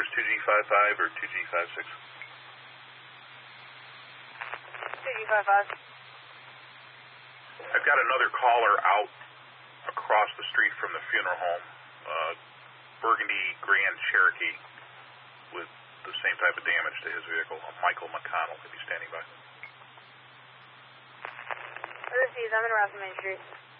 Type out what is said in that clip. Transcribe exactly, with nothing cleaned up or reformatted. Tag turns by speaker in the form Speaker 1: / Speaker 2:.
Speaker 1: is two G five five or two G five six?
Speaker 2: two G five five.
Speaker 1: I've got another caller out across the street from the funeral home, uh, Burgundy Grand Cherokee, with the same type of damage to his vehicle. Michael McConnell could be standing by.
Speaker 2: Overseas, I'm in Rossman Main Street.